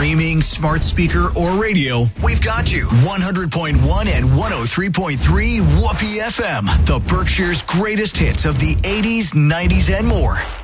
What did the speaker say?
Streaming, smart speaker, or radio, we've got you. 100.1 and 103.3 Whoopee FM. The Berkshire's greatest hits of the 80s, 90s, and more.